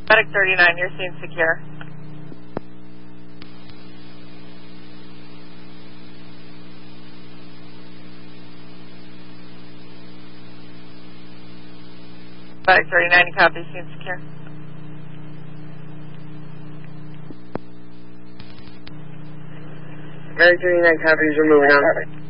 Medic 39, you're seen secure. Medic 39, you copy, seen secure. Medic 39 copies, we're moving on.